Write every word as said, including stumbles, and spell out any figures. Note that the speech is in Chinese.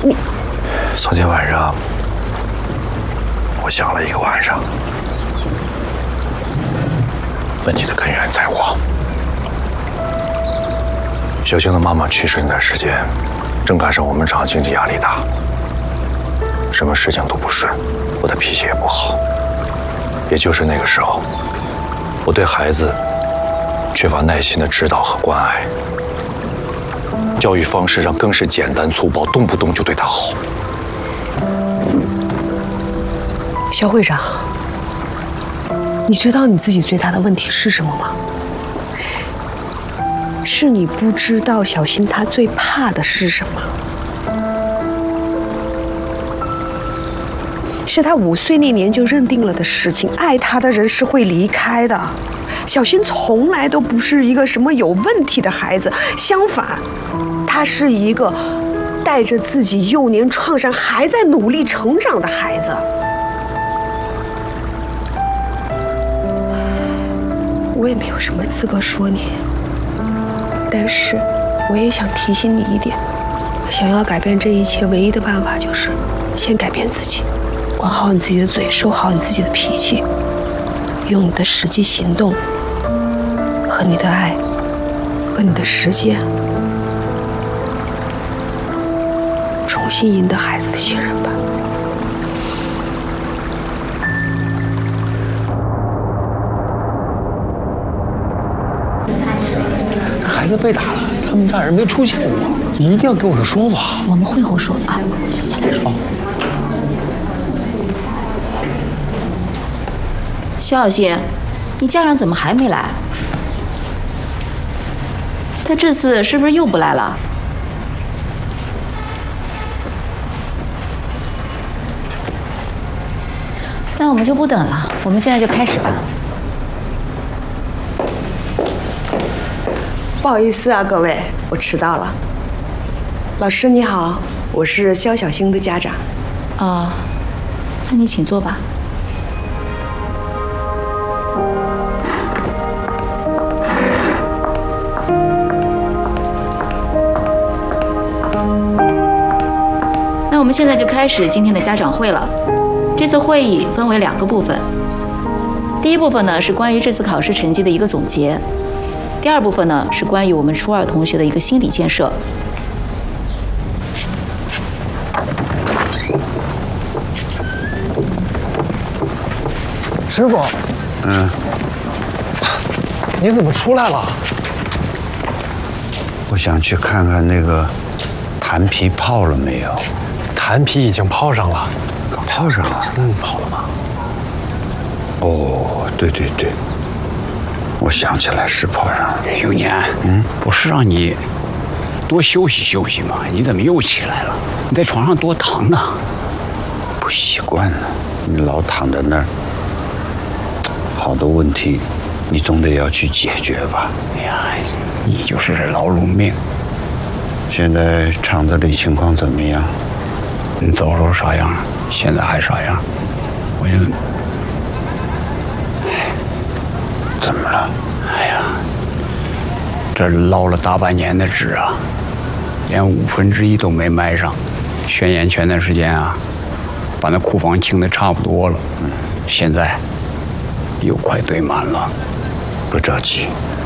你， 昨天晚上我想了一个晚上，问题的根源在我。小星的妈妈去世那段时间，正赶上我们厂经济压力大，什么事情都不顺，我的脾气也不好。也就是那个时候，我对孩子缺乏耐心的指导和关爱，教育方式上更是简单粗暴，动不动就对他好。 肖会长，你知道你自己最大的问题是什么吗？是你不知道小新他最怕的是什么？是他五岁那年就认定了的事情，爱他的人是会离开的。小新从来都不是一个什么有问题的孩子，相反，他是一个带着自己幼年创伤还在努力成长的孩子。我也没有什么资格说你，但是我也想提醒你一点，想要改变这一切，唯一的办法就是先改变自己，管好你自己的嘴，收好你自己的脾气，用你的实际行动和你的爱和你的时间，重新赢得孩子的信任吧。 孩子被打了，他们家人没出现过，你一定要给我个说法。 我们会后说啊，下来说。肖小新，你家长怎么还没来？他这次是不是又不来了？那我们就不等了，我们现在就开始吧。 不好意思啊，各位，我迟到了。老师你好，我是肖小星的家长。 哦，那你请坐吧。那我们现在就开始今天的家长会了。这次会议分为两个部分，第一部分呢是关于这次考试成绩的一个总结，第二部分呢是关于我们初二同学的一个心理建设。 师傅， 嗯， 你怎么出来了？ 我想去看看那个弹皮泡了没有。 弹皮已经泡上了。 泡上了？ 嗯，泡了吗？ 哦，对对对，我想起来是泡上了。 永年，嗯，不是让你多休息休息吗？你怎么又起来了？你在床上多躺躺。 不习惯了，你老躺在那儿，好多问题，你总得要去解决吧？ 哎呀，你就是劳碌命。 现在厂子里情况怎么样？ 你走时候啥样？现在还啥样？我就，哎， 怎么了？ 哎呀，这捞了大半年的纸啊，连五分之一都没卖上。宣言前段时间啊，把那库房清的差不多了，现在又快堆满了。 不着急，